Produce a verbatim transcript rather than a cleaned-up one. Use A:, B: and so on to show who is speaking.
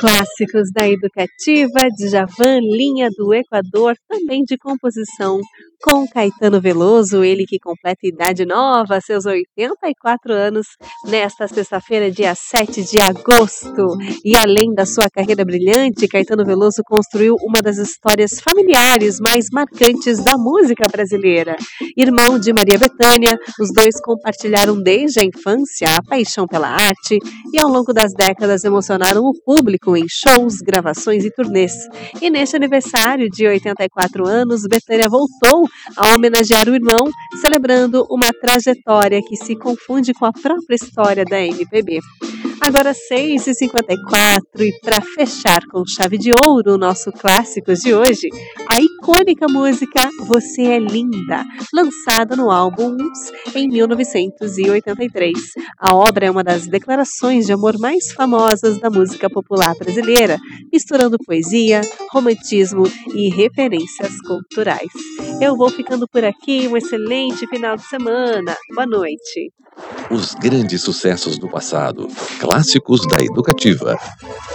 A: Clássicos da Educativa, Djavan, Linha do Equador, também de composição com Caetano Veloso, ele que completa idade nova, seus oitenta e quatro anos, nesta sexta-feira, dia sete de agosto. E além da sua carreira brilhante, Caetano Veloso construiu uma das histórias familiares mais marcantes da música brasileira. Irmão de Maria Bethânia, os dois compartilharam desde a infância a paixão pela arte e ao longo das décadas emocionaram o público em shows, gravações e turnês. E neste aniversário de oitenta e quatro anos, Bethânia voltou a homenagear o irmão, celebrando uma trajetória que se confunde com a própria história da M P B. Agora seis e cinquenta e quatro e para fechar com chave de ouro o nosso Clássicos de hoje, a icônica música Você é Linda, lançada no álbum Uns em mil novecentos e oitenta e três. A obra é uma das declarações de amor mais famosas da música popular brasileira, misturando poesia, romantismo e referências culturais. Eu vou ficando por aqui, um excelente final de semana. Boa noite.
B: Os grandes sucessos do passado, Clássicos da Educativa.